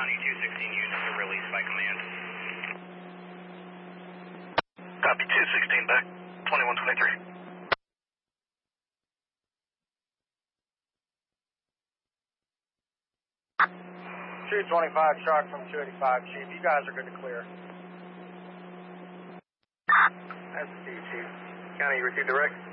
County 216 units are released by command. Copy 216 back, 2123. 225 Shark from 285, Chief. You guys are good to clear. That's the Chief. County, you received direct?